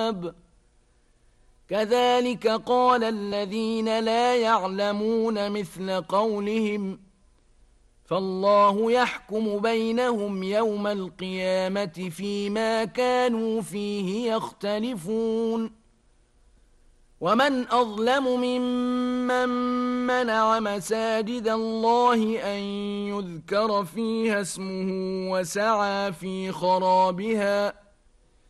كذلك قال الذين لا يعلمون مثل قولهم فالله يحكم بينهم يوم القيامة فيما كانوا فيه يختلفون ومن أظلم ممن منع مساجد الله أن يذكر فيها اسمه وسعى في خرابها